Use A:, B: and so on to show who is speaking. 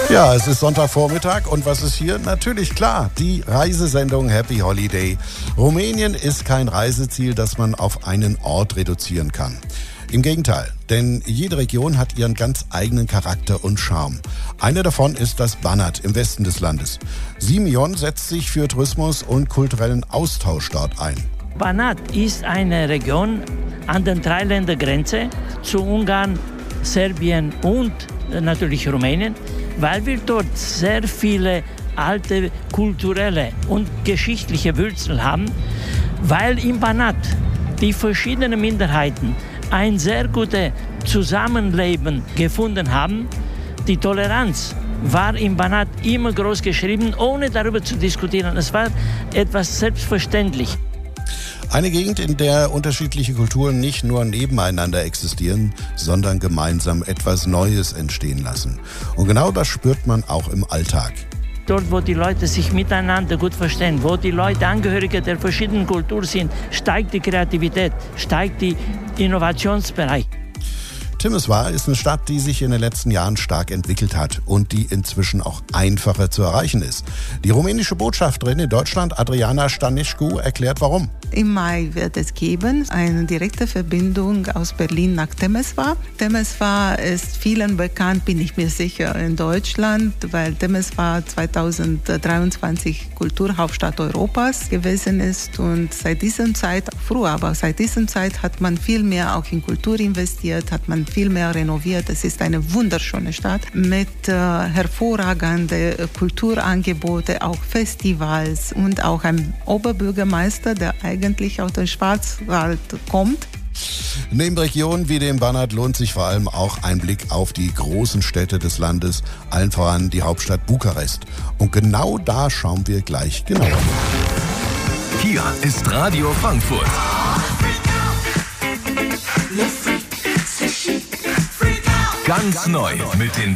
A: Ja, es ist Sonntagvormittag und was ist hier? Natürlich klar, die Reisesendung Happy Holiday. Rumänien ist kein Reiseziel, das man auf einen Ort reduzieren kann. Im Gegenteil, denn jede Region hat ihren ganz eigenen Charakter und Charme. Eine davon ist das Banat im Westen des Landes. Simeon setzt sich für Tourismus und kulturellen Austausch dort ein.
B: Banat ist eine Region an der Dreiländergrenze zu Ungarn, Serbien und natürlich Rumänien, weil wir dort sehr viele alte kulturelle und geschichtliche Wurzeln haben, weil im Banat die verschiedenen Minderheiten ein sehr gutes Zusammenleben gefunden haben. Die Toleranz war im Banat immer groß geschrieben, ohne darüber zu diskutieren. Es war etwas selbstverständlich.
A: Eine Gegend, in der unterschiedliche Kulturen nicht nur nebeneinander existieren, sondern gemeinsam etwas Neues entstehen lassen. Und genau das spürt man auch im Alltag.
B: Dort, wo die Leute sich miteinander gut verstehen, wo die Leute Angehörige der verschiedenen Kulturen sind, steigt die Kreativität, steigt der Innovationsbereich.
A: Timișoara ist eine Stadt, die sich in den letzten Jahren stark entwickelt hat und die inzwischen auch einfacher zu erreichen ist. Die rumänische Botschafterin in Deutschland, Adriana Stănescu, erklärt warum.
C: Im Mai wird es geben eine direkte Verbindung aus Berlin nach Timișoara. Timișoara ist vielen bekannt, bin ich mir sicher, in Deutschland, weil Timișoara 2023 Kulturhauptstadt Europas gewesen ist und seit dieser Zeit hat man viel mehr auch in Kultur investiert, hat man viel mehr renoviert. Es ist eine wunderschöne Stadt mit hervorragenden Kulturangeboten, auch Festivals und auch ein Oberbürgermeister, der eigentlich aus dem Schwarzwald kommt.
A: Neben Regionen wie dem Banat lohnt sich vor allem auch ein Blick auf die großen Städte des Landes, allen voran die Hauptstadt Bukarest. Und genau da schauen wir gleich genauer.
D: Hier ist Radio Frankfurt. Ganz neu mit den